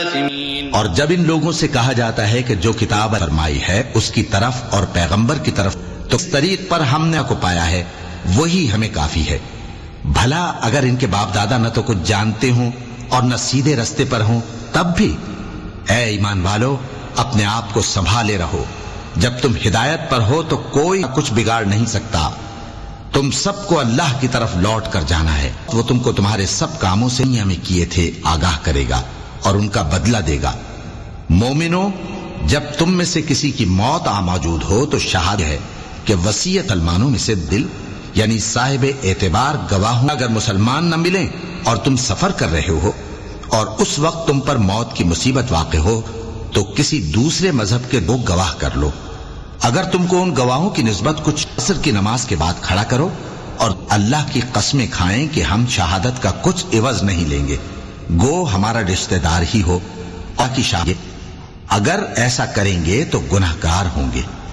الآثمين. اور جب ان لوگوں سے کہا جاتا ہے کہ جو کتاب فرمائی ہے اس کی طرف اور پیغمبر کی طرف، تو اس طریق پر ہم نے کو پایا ہے وہی ہمیں کافی ہے. بھلا اگر ان کے باپ دادا نہ تو کچھ جانتے ہوں اور نہ سیدھے رستے پر ہوں تب بھی. اے ایمان والو، اپنے آپ کو سنبھالے رہو. جب تم ہدایت پر ہو تو کوئی کچھ بگاڑ نہیں سکتا. تم سب کو اللہ کی طرف لوٹ کر جانا ہے. وہ تم کو تمہارے سب کاموں سے دنیا میں کیے تھے آگاہ کرے گا اور ان کا بدلہ دے گا. مومنو، جب تم میں سے کسی کی موت موجود ہو تو شہادت ہے کہ وصیت مسلمانوں میں سے دل یعنی صاحب اعتبار گواہوں اگر مسلمان نہ ملیں اور تم سفر کر رہے ہو اور اس وقت تم پر موت کی مصیبت واقع ہو تو کسی دوسرے مذہب کے دو گواہ کر لو. اگر تم کو ان گواہوں کی نسبت کچھ عصر کی نماز کے بعد کھڑا کرو اور اللہ کی قسمیں کھائیں کہ ہم شہادت کا کچھ عوض نہیں لیں گے، گو ہمارا رشتہ دار ہی ہو اور کی شاہد. اگر ایسا کریں گے تو گناہگار ہوں گے.